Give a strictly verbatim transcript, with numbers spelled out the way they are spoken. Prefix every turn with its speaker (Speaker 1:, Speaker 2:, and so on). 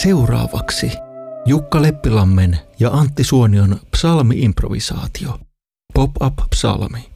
Speaker 1: Seuraavaksi Jukka Leppilammen ja Antti Suonion psalmi-improvisaatio. Pop-up psalmi.